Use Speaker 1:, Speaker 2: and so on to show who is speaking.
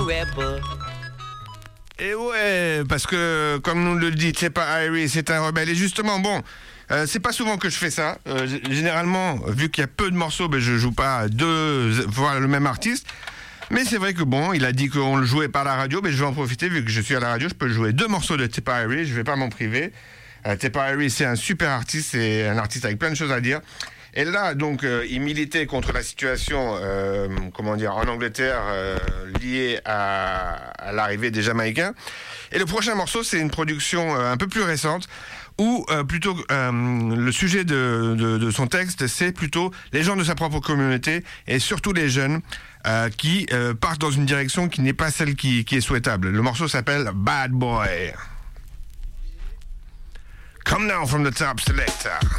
Speaker 1: rebel.
Speaker 2: Et ouais, parce que, comme nous le dit Tepa Irie, c'est un rebelle. Et justement, bon, c'est pas souvent que je fais ça. Généralement, vu qu'il y a peu de morceaux, ben, je joue pas deux fois le même artiste. Mais c'est vrai que bon, il a dit qu'on le jouait par la radio, mais je vais en profiter, vu que je suis à la radio, je peux jouer deux morceaux de Tepa Irie, je vais pas m'en priver. Tepa Irie, c'est un super artiste, c'est un artiste avec plein de choses à dire. Et là, donc, il militait contre la situation, en Angleterre, liée à l'arrivée des Jamaïcains. Et le prochain morceau, c'est une production un peu plus récente, où le sujet de son texte, c'est plutôt les gens de sa propre communauté, et surtout les jeunes, qui partent dans une direction qui n'est pas celle qui est souhaitable. Le morceau s'appelle Bad Boy. Come now from the top selector.